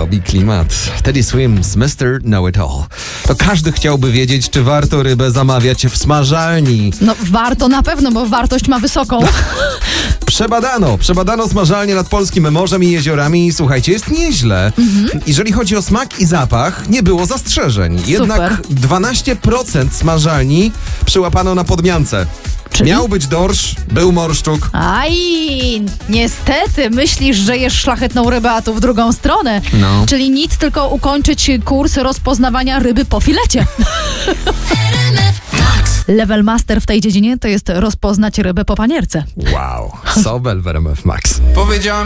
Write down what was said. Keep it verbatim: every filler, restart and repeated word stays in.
robi klimat. Teddy Swims, mister Know-It-All. To każdy chciałby wiedzieć, czy warto rybę zamawiać w smażalni. No warto na pewno, bo wartość ma wysoką. Przebadano, przebadano smażalnie nad polskim morzem i jeziorami i słuchajcie, jest nieźle. Mhm. Jeżeli chodzi o smak i zapach, nie było zastrzeżeń. Jednak Super. dwanaście procent smażalni przyłapano na podmiance. Czyli? Miał być dorsz, był morszczuk. Aj, niestety, myślisz, że jesz szlachetną rybę, a tu w drugą stronę. No. Czyli nic, tylko ukończyć kurs rozpoznawania ryby po filecie. Level master w tej dziedzinie to jest rozpoznać rybę po panierce. Wow, Sobel w R M F Max. Powiedziała